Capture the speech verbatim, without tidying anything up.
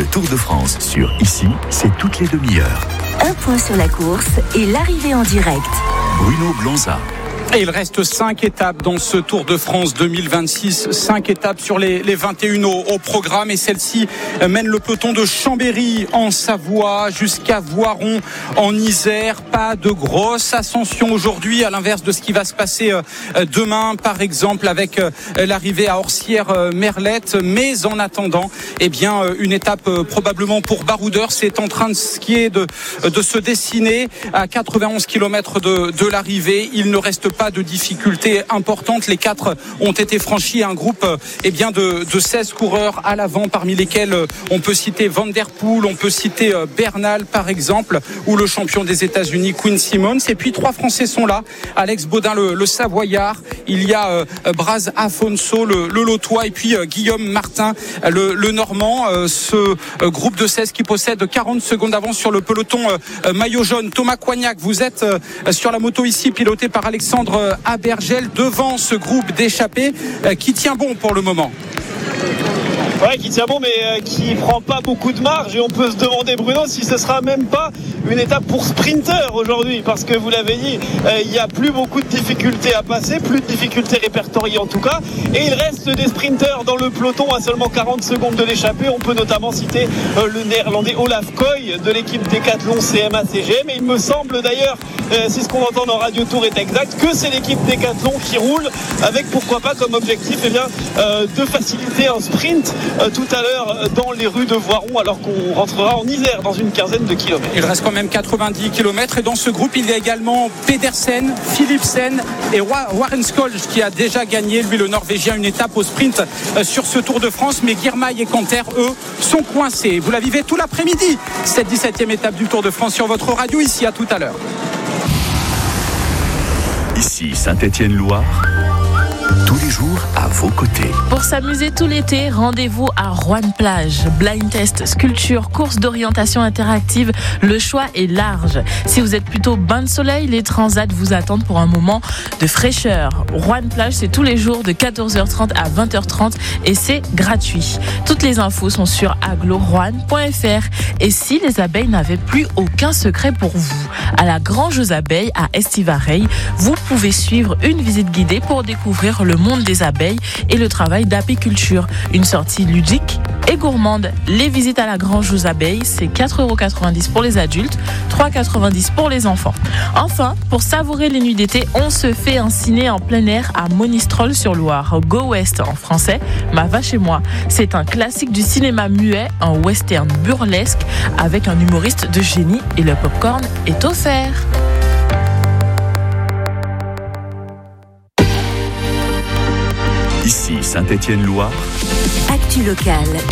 Tour de France sur Ici, c'est toutes les demi-heures. Un point sur la course et l'arrivée en direct. Bruno Blanza. Et il reste cinq étapes dans ce Tour de France deux mille vingt-six. cinq étapes sur les, les vingt et une au, au programme. Et celle-ci mène le peloton de Chambéry en Savoie jusqu'à Voiron en Isère. Pas de grosse ascension aujourd'hui, à l'inverse de ce qui va se passer demain, par exemple, avec l'arrivée à Orsières-Merlette. Mais en attendant, eh bien, une étape probablement pour baroudeurs. C'est en train de skier, de, de se dessiner à quatre-vingt-onze kilomètres de, de l'arrivée. Il ne reste pas de difficultés importantes. Les quatre ont été franchis. Un groupe eh bien de, de seize coureurs à l'avant, parmi lesquels on peut citer Van Der Poel, on peut citer Bernal par exemple, ou le champion des États-Unis Quinn Simmons. Et puis trois Français sont là. Alex Baudin, le, le Savoyard. Il y a euh, Braz Afonso, le, le Lotois, et puis euh, Guillaume Martin, le, le Normand. Euh, ce euh, groupe de seize qui possède quarante secondes d'avance sur le peloton euh, maillot jaune. Thomas Coignac, vous êtes euh, sur la moto ici, piloté par Alexandre Abergel, devant ce groupe d'échappés euh, qui tient bon pour le moment. Ouais, qui tient bon, mais euh, qui prend pas beaucoup de marge. Et on peut se demander, Bruno, si ce sera même pas une étape pour sprinter aujourd'hui, parce que vous l'avez dit, euh, il y a plus beaucoup de difficultés à passer, plus de difficultés répertoriées en tout cas. Et il reste des sprinters dans le peloton à seulement quarante secondes de l'échappée. On peut notamment citer euh, le néerlandais Olaf Koy de l'équipe Decathlon C M A C G M. Et il me semble d'ailleurs, euh, si ce qu'on entend dans Radio Tour est exact, que c'est l'équipe Decathlon qui roule avec, pourquoi pas, comme objectif eh bien, euh, de faciliter un sprint euh, tout à l'heure dans les rues de Voiron, alors qu'on rentrera en Isère dans une quinzaine de kilomètres. Il reste quand même quatre-vingt-dix kilomètres, et dans ce groupe il y a également Pedersen, Philipsen et Warren Scholl qui a déjà gagné, lui le Norvégien, une étape au sprint sur ce Tour de France. Mais Girmay et Canter, eux, sont coincés. Vous la vivez tout l'après-midi, cette dix-septième étape du Tour de France sur votre radio. Ici, à tout à l'heure. Ici Saint-Étienne-Loire, tous les jours à vos côtés. Pour s'amuser tout l'été, rendez-vous à Roanne-Plage. Blind test, sculpture, course d'orientation interactive, le choix est large. Si vous êtes plutôt bain de soleil, les transats vous attendent pour un moment de fraîcheur. Roanne-Plage, c'est tous les jours de quatorze heures trente à vingt heures trente et c'est gratuit. Toutes les infos sont sur agglo-roanne point f r. Et si les abeilles n'avaient plus aucun secret pour vous, à la Grange aux abeilles à Estivareil, vous pouvez suivre une visite guidée pour découvrir le monde des abeilles et le travail d'apiculture. Une sortie ludique et gourmande. Les visites à la Grange aux abeilles, c'est quatre euros quatre-vingt-dix pour les adultes, trois euros quatre-vingt-dix pour les enfants. Enfin, pour savourer les nuits d'été, on se fait un ciné en plein air à Monistrol-sur-Loire. Go West en français, Ma va chez moi. C'est un classique du cinéma muet, un western burlesque avec un humoriste de génie, et le popcorn est offert. Ici Saint-Étienne-Loire. Actu locale.